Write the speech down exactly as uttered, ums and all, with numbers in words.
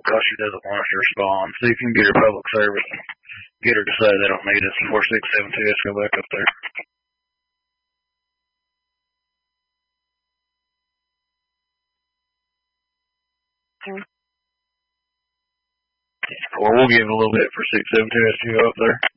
because she doesn't want us to respond. See if you can get her public service and get her to say they don't need us before six seven two has to go back up there. Or we'll give a little bit for six seven two has to go up there.